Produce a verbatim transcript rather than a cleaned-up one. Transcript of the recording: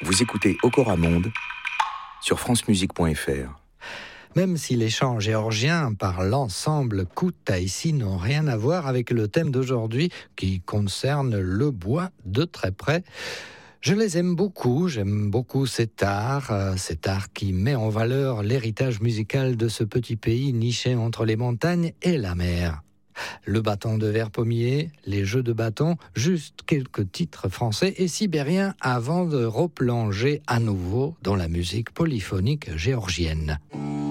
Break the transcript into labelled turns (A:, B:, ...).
A: Vous écoutez Okora Monde sur francemusique point f r.
B: Même si les chants géorgiens par l'ensemble Koutaïssi n'ont rien à voir avec le thème d'aujourd'hui qui concerne le bois de très près, je les aime beaucoup, j'aime beaucoup cet art, euh, cet art qui met en valeur l'héritage musical de ce petit pays niché entre les montagnes et la mer. Le bâton de verre pommier, les jeux de bâton, juste quelques titres français et sibériens avant de replonger à nouveau dans la musique polyphonique géorgienne.